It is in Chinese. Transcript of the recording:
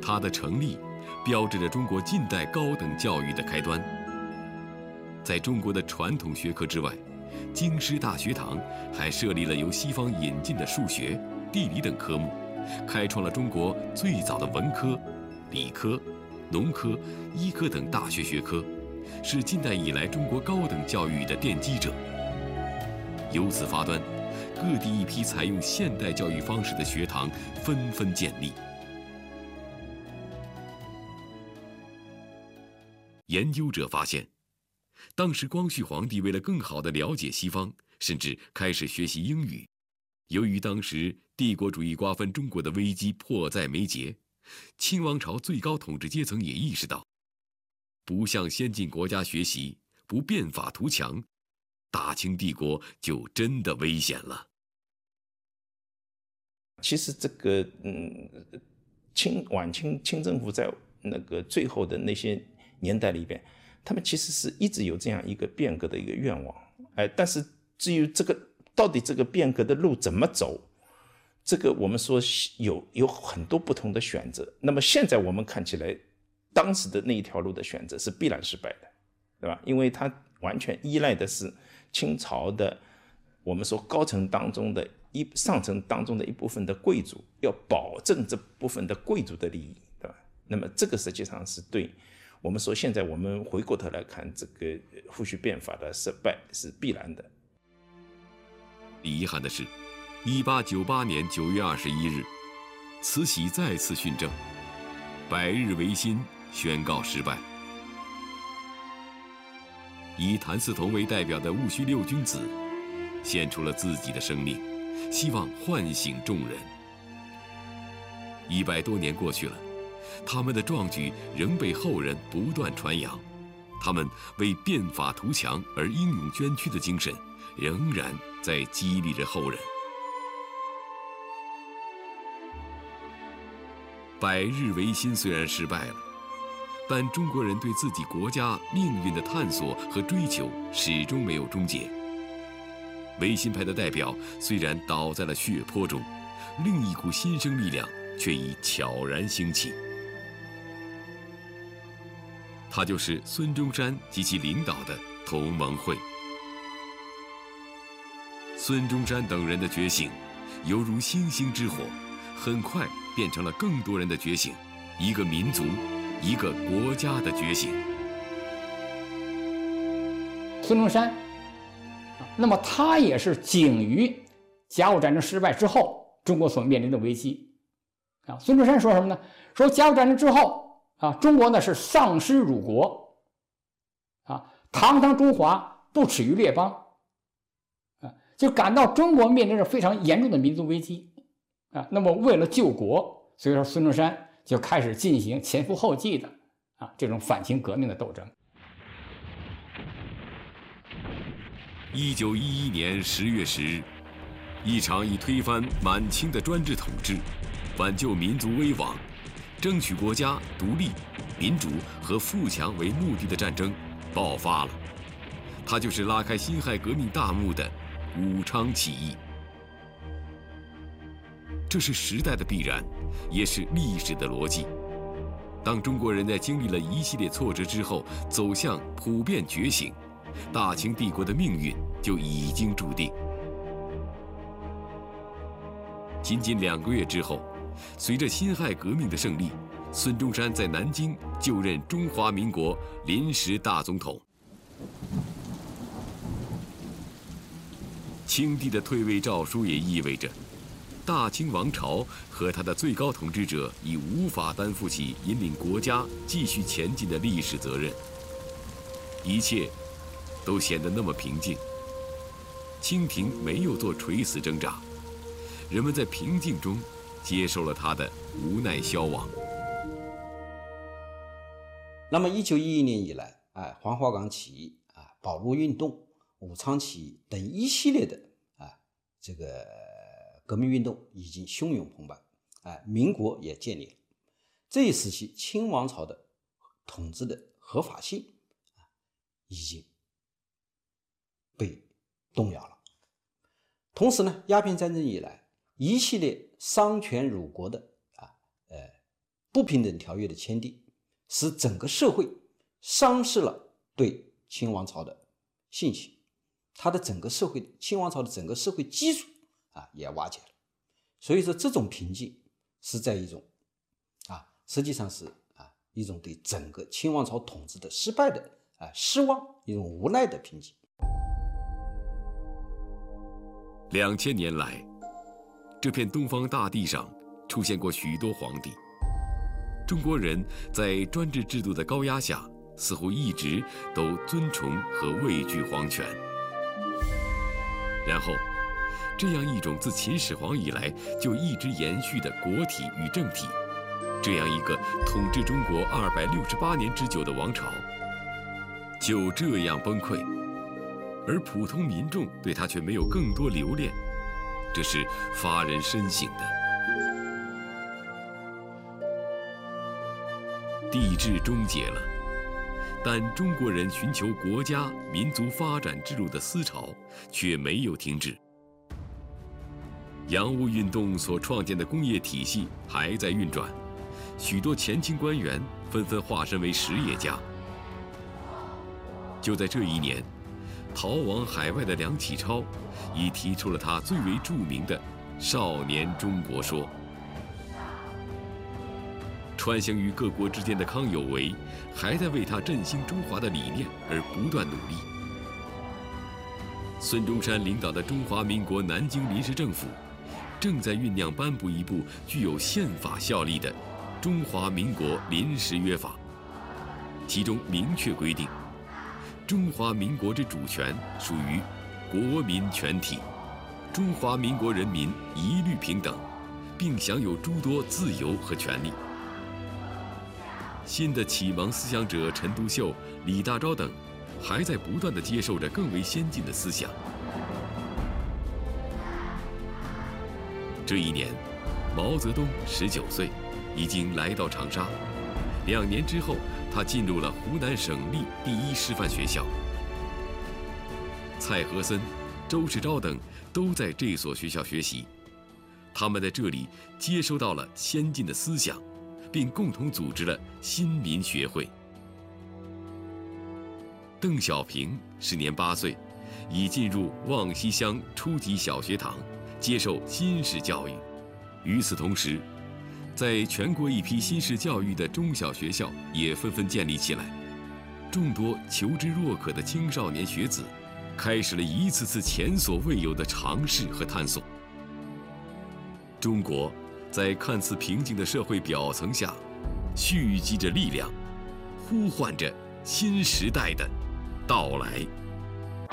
它的成立，标志着中国近代高等教育的开端。在中国的传统学科之外，京师大学堂还设立了由西方引进的数学、地理等科目，开创了中国最早的文科、理科、农科、医科等大学学科，是近代以来中国高等教育的奠基者。由此发端，各地一批采用现代教育方式的学堂纷纷建立。研究者发现，当时光绪皇帝为了更好地了解西方，甚至开始学习英语。由于当时帝国主义瓜分中国的危机迫在眉睫，清王朝最高统治阶层也意识到，不向先进国家学习，不变法图强，大清帝国就真的危险了。 其实这个晚清政府在那个最后的那些年代里边，他们其实是一直有这样一个变革的一个愿望，但是至于这个到底这个变革的路怎么走，这个我们说有很多不同的选择。那么现在我们看起来，当时的那一条路的选择是必然失败的，对吧？因为它完全依赖的是清朝的我们说高层当中的上层当中的一部分的贵族，要保证这部分的贵族的利益，对吧？那么这个实际上是对我们说现在我们回过头来看，这个戊戌变法的失败是必然的。 遗憾的是，1898年9月21日，慈禧再次训政，百日维新宣告失败。以谭嗣同为代表的戊戌六君子，献出了自己的生命，希望唤醒众人。100多年过去了，他们的壮举仍被后人不断传扬，他们为变法图强而英勇捐躯的精神，仍然在激励着后人。百日维新虽然失败了，但中国人对自己国家命运的探索和追求始终没有终结。维新派的代表虽然倒在了血泊中，另一股新生力量却已悄然兴起。他就是孙中山及其领导的同盟会。孙中山等人的觉醒，犹如星星之火，很快变成了更多人的觉醒，一个民族、一个国家的觉醒。 孙中山，那么他也是警于甲午战争失败之后中国所面临的危机。孙中山说什么呢？说甲午战争之后中国呢是丧失辱国，堂堂中华不耻于列邦，就感到中国面临着非常严重的民族危机，那么为了救国，所以说孙中山就开始进行前赴后继的这种反清革命的斗争。 1911年10月10日，一场以推翻满清的专制统治，挽救民族危亡，争取国家独立、民主和富强为目的的战争爆发了。它就是拉开辛亥革命大幕的武昌起义。这是时代的必然，也是历史的逻辑。当中国人在经历了一系列挫折之后，走向普遍觉醒，大清帝国的命运就已经注定。仅仅2个月之后，随着辛亥革命的胜利，孙中山在南京就任中华民国临时大总统。清帝的退位诏书也意味着，大清王朝和他的最高统治者已无法担负起引领国家继续前进的历史责任。一切都显得那么平静。清廷没有做垂死挣扎，人们在平静中接受了他的无奈消亡。 那么1911年以来，黄花岗起义、保路运动、武昌起义等一系列的这个革命运动已经汹涌澎湃，民国也建立了。这一时期，清王朝的统治的合法性已经被动摇了。同时呢，鸦片战争以来，一系列丧权辱国的不平等条约的签订，使整个社会丧失了对清王朝的信心，它的整个社会，清王朝的整个社会基础也瓦解了。所以说这种平静是在一种实际上是一种对整个清王朝统治的失败的失望，一种无奈的平静。 2000年来，这片东方大地上出现过许多皇帝。中国人在专制制度的高压下，似乎一直都尊崇和畏惧皇权。然后，这样一种自秦始皇以来就一直延续的国体与政体，这样一个统治中国268年之久的王朝，就这样崩溃，而普通民众对他却没有更多留恋，这是发人深省的。帝制终结了，但中国人寻求国家民族发展之路的思潮却没有停止。洋务运动所创建的工业体系还在运转，许多前清官员纷纷化身为实业家。就在这一年，逃往海外的梁启超已提出了他最为著名的少年中国说。穿行于各国之间的康有为还在为他振兴中华的理念而不断努力。孙中山领导的中华民国南京临时政府正在酝酿颁布一部具有宪法效力的《中华民国临时约法》，其中明确规定，中华民国之主权属于国民全体，中华民国人民一律平等，并享有诸多自由和权利。新的启蒙思想者陈独秀、李大钊等还在不断地接受着更为先进的思想。这一年，毛泽东19岁，已经来到长沙。2年之后，他进入了湖南省立第1师范学校。蔡和森、周世钊等都在这所学校学习，他们在这里接收到了先进的思想，并共同组织了新民学会。邓小平时年8岁，已进入望西乡初级小学堂，接受新式教育。与此同时，在全国一批新式教育的中小学校也纷纷建立起来，众多求知若渴的青少年学子开始了一次次前所未有的尝试和探索。中国在看似平静的社会表层下，蓄积着力量，呼唤着新时代的到来。